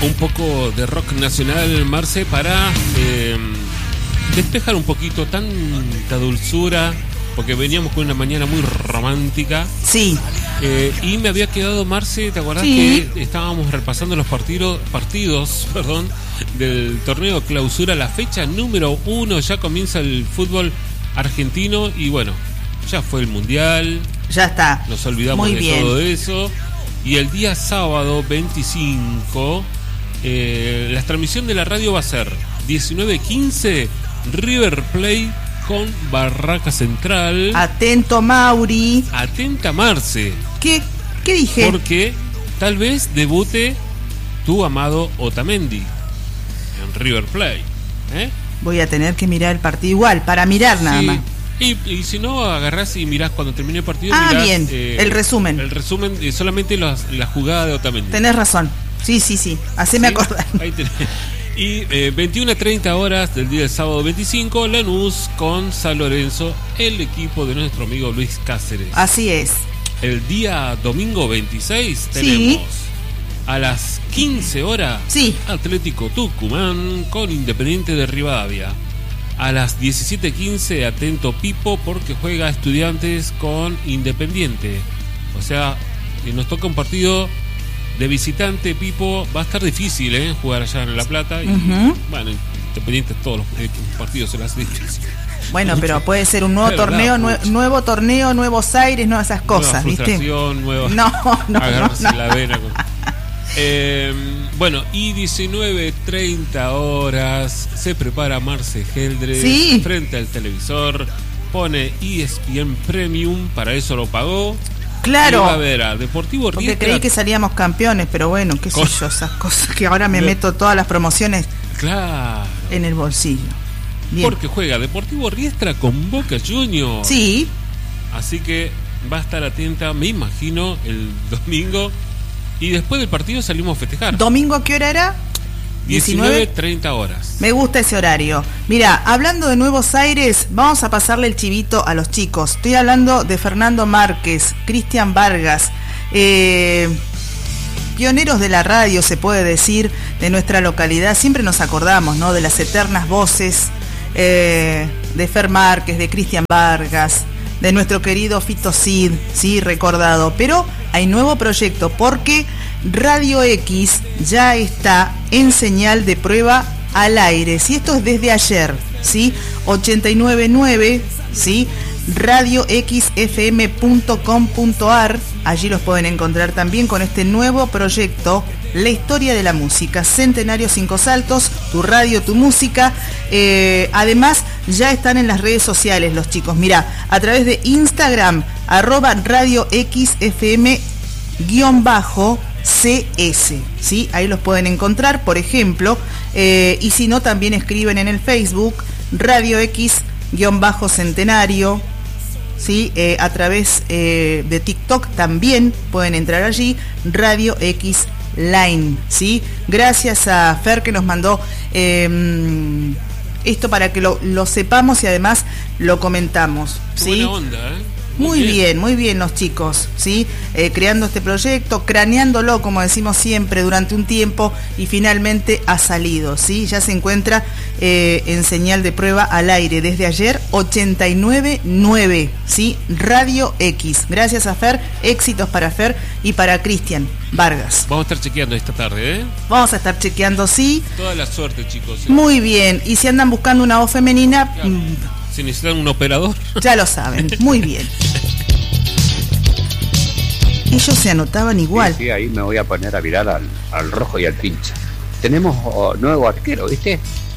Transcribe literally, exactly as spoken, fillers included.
un poco de rock nacional, Marce, para eh, despejar un poquito tanta dulzura, porque veníamos con una mañana muy romántica. Sí. Eh, y me había quedado, Marce, ¿te acordás sí. que estábamos repasando los partidos, partidos perdón, del torneo clausura? La fecha número uno, ya comienza el fútbol argentino y bueno, ya fue el mundial. Ya está. Nos olvidamos muy de bien. todo eso. Y el día sábado veinticinco, eh, la transmisión de la radio va a ser diecinueve quince, River Plate con Barraca Central. Atento, Mauri. Atenta, Marce. ¿Qué, qué dije? Porque tal vez debute tu amado Otamendi en River Plate. ¿eh? Voy a tener que mirar el partido igual, para mirar nada sí. más. Y, y si no, agarrás y mirás cuando termine el partido. Ah, mirás, bien, eh, el resumen. El resumen, eh, solamente las, la jugada de Otamendi. Tenés razón. Sí, sí, sí. Haceme ¿Sí? acordar. Ahí tenés. Y eh, veintiuna a treinta horas del día del sábado veinticinco, Lanús con San Lorenzo, el equipo de nuestro amigo Luis Cáceres. Así es. El día domingo veintiséis tenemos sí. a las quince horas sí. Atlético Tucumán con Independiente de Rivadavia. A las diecisiete quince, atento Pipo, porque juega Estudiantes con Independiente. O sea, nos toca un partido de visitante, Pipo. Va a estar difícil, ¿eh? Jugar allá en La Plata. Y, uh-huh. bueno, Independiente todos los eh, partidos se las hacen difícil. Bueno, Mucho. Pero puede ser un nuevo Verdad, torneo, nue- nuevo torneo, nuevos aires, nuevas esas cosas, nueva ¿viste? Nueva... No, no, agarrarse no, no. la vena con... Eh, bueno, y diecinueve treinta horas se prepara Marce Geldres sí. frente al televisor, pone E S P N Premium, para eso lo pagó. Claro. Y va a ver a Deportivo Porque Riestra. creí que salíamos campeones, pero bueno, qué sé Con... yo, esas cosas que ahora me meto todas las promociones claro. en el bolsillo. Bien. Porque juega Deportivo Riestra con Boca Juniors. Sí. Así que va a estar atenta, me imagino, el domingo. Y después del partido salimos a festejar. ¿Domingo a qué hora era? diecinueve treinta horas. Me gusta ese horario. Mira, hablando de Nuevos Aires, vamos a pasarle el chivito a los chicos. Estoy hablando de Fernando Márquez, Cristian Vargas, eh, pioneros de la radio, se puede decir, de nuestra localidad. Siempre nos acordamos, ¿no?, de las eternas voces eh, de Fer Márquez, de Cristian Vargas, de nuestro querido Fito Cid, sí, recordado. Pero hay nuevo proyecto porque Radio X ya está en señal de prueba al aire. Si esto es desde ayer, ¿sí? ochenta y nueve punto nueve, ¿sí? radio x f m punto com punto a r. Allí los pueden encontrar también con este nuevo proyecto, La Historia de la Música, Centenario Cinco Saltos, tu radio, tu música. Eh, además, ya están en las redes sociales los chicos. Mirá, a través de Instagram, arroba radio x f m guión bajo C S, ¿sí? Ahí los pueden encontrar, por ejemplo. Eh, y si no, también escriben en el Facebook, Radio X guión bajo Centenario. ¿Sí? Eh, a través eh, de TikTok también pueden entrar allí, Radio X Line, ¿sí? Gracias a Fer que nos mandó eh, esto para que lo, lo sepamos y además lo comentamos, ¿sí? Buena onda, ¿eh? Muy, muy bien. bien, muy bien los chicos, ¿sí? Eh, creando este proyecto, craneándolo, como decimos siempre, durante un tiempo y finalmente ha salido, ¿sí? Ya se encuentra eh, en señal de prueba al aire desde ayer, ochenta y nueve punto nueve, ¿sí? Radio X. Gracias a Fer, éxitos para Fer y para Cristian Vargas. Vamos a estar chequeando esta tarde, ¿eh? Vamos a estar chequeando, sí. Toda la suerte, chicos. ¿eh? Muy bien, y si andan buscando una voz femenina... Claro. Mmm, si necesitan un operador. Ya lo saben, muy bien. Ellos se anotaban igual. Sí, sí, ahí me voy a poner a virar al, al rojo y al pinche. Tenemos oh, nuevo arquero, ¿viste?